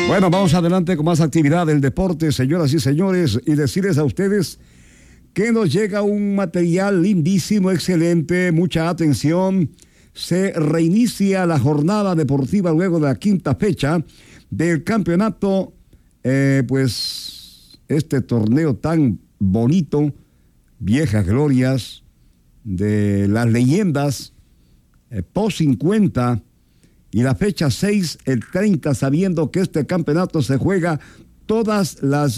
Bueno, vamos adelante con más actividad del deporte, señoras y señores, y decirles a ustedes que nos llega un material lindísimo, excelente, mucha atención. Se reinicia la jornada deportiva luego de la quinta fecha del campeonato, pues este torneo tan bonito, viejas glorias de las leyendas, post 50 y la fecha 6, el 30, sabiendo que este campeonato se juega todas las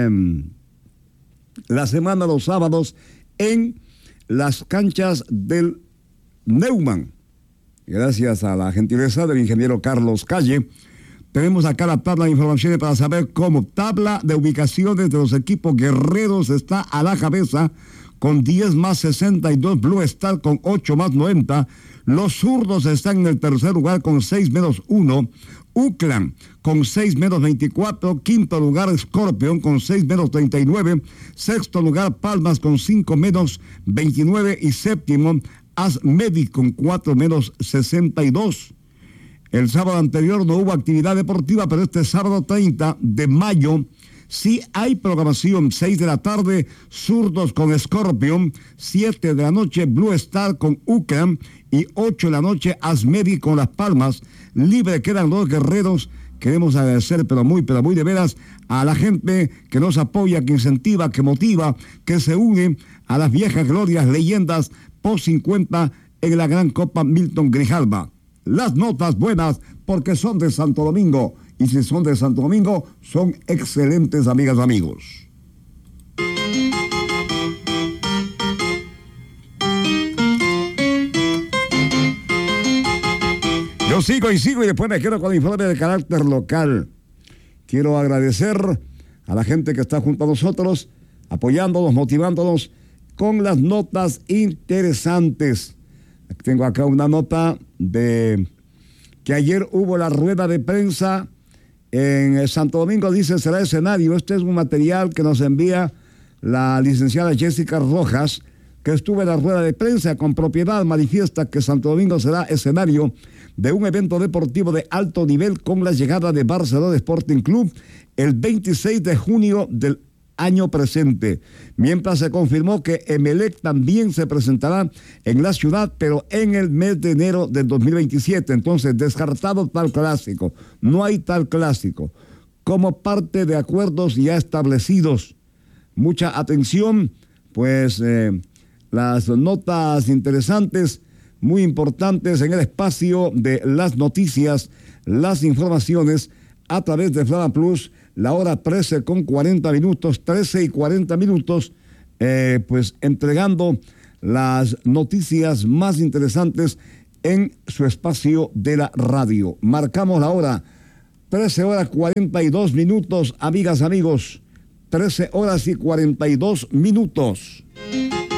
semanas, los sábados, en las canchas del Neumann. Gracias a la gentileza del ingeniero Carlos Calle, tenemos acá la tabla de informaciones para saber cómo. Tabla de ubicaciones de los equipos guerreros está a la cabeza con 10 más 62, Blue Star con 8 más 90, los zurdos están en el tercer lugar con 6 menos 1, Uclan con 6 menos 24, quinto lugar Scorpion con 6 menos 39, sexto lugar Palmas con 5 menos 29 y séptimo Asmedic con 4 menos 62. El sábado anterior no hubo actividad deportiva, pero este sábado 30 de mayo sí hay programación. 6 de la tarde, Zurdos con Scorpion, 7 de la noche, Blue Star con Uclan y 8 de la noche, Asmedic con Las Palmas. Libre quedan los guerreros. Queremos agradecer, pero muy de veras, a la gente que nos apoya, que incentiva, que motiva, que se une a las viejas glorias, leyendas post 50 en la Gran Copa Milton Grijalva. Las notas buenas porque son de Santo Domingo, y si son de Santo Domingo, son excelentes, amigas y amigos. Yo sigo y después me quedo con el informe de carácter local. Quiero agradecer a la gente que está junto a nosotros, apoyándonos, motivándonos con las notas interesantes. Tengo acá una nota de que ayer hubo la rueda de prensa en Santo Domingo, dice, será escenario. Este es un material que nos envía la licenciada Jessica Rojas, que estuvo en la rueda de prensa con propiedad, manifiesta que Santo Domingo será escenario de un evento deportivo de alto nivel con la llegada de Barcelona Sporting Club el 26 de junio del año presente, mientras se confirmó que Emelec también se presentará en la ciudad, pero en el mes de enero del 2027. Entonces, descartado tal clásico, no hay tal clásico, como parte de acuerdos ya establecidos. Mucha atención, pues las notas interesantes, muy importantes en el espacio de las noticias, las informaciones a través de Flama Plus. La hora 13 con 40 minutos, 13 y 40 minutos, pues entregando las noticias más interesantes en su espacio de la radio. Marcamos la hora, 13 horas 42 minutos, amigas, amigos, 13 horas y 42 minutos.